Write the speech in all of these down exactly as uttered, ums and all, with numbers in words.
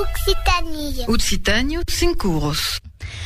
Occitanie. Occitânio Sincuros.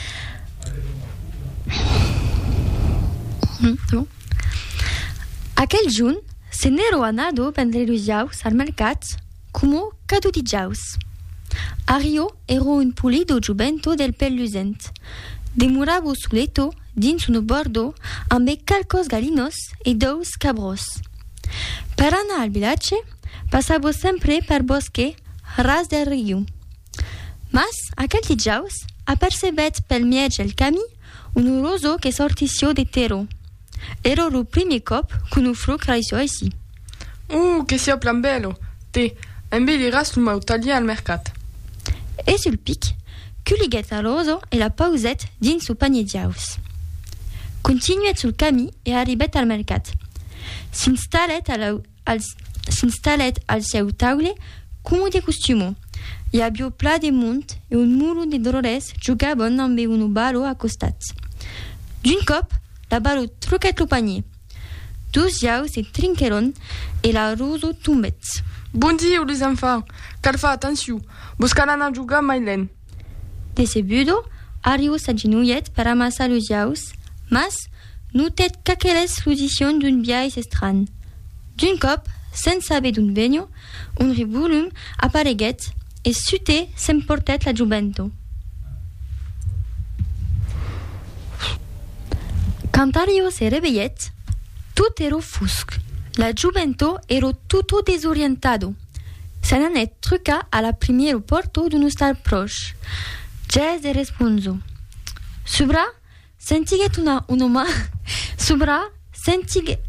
Mm, bon. Aquel junt se n'ero anado prendre los jaus al mercat como cada dijous. A Rio ero un pulido giubento del Pellusent. Demoravo sul letto dins un bordo amb calcos galinos e dous cabros. Per anar al vilatge passavo sempre per bosque ras del riu. Mas aquel dijous apercebet pel miei del camí un roso che sortissió de terro. Era lo primer cop qu'un ufro craisio així. Uh, che sia plan bello. Te, embelliras sul meu taglier al mercat. E sul pic, culiguet al roso e la pauset dins su panier jaus. Continuet sul camí e arribet al mercat. S'installet al, al, s'installet al seu taule come de costumo. Hi havia pla de munt e un muro de dorores jugaven amb un balo a costat. D'un cop, la balo truquet lo panier. Dos jaus se trinqueron e la roso tombet. Bon dia, les enfants. Cal fa atenció. Vos cal anar a jugar mai lent. Decebudo, Ario s'agenollet per amassar los jaus, mas notet qu'aquelles l'audition d'un biais estrany. D'un cop, sense saber d'on venio, un revolum apareguet e sute s'emportet la jubento. Quand Ario se reveillet, tot ero fusc. La jubento ero tutto desorientado. Se n'anet truca alla primiero porto d'un hostal proche. Jazz de responso. Subra, sentiguet una, un oma, subra, sentiguet,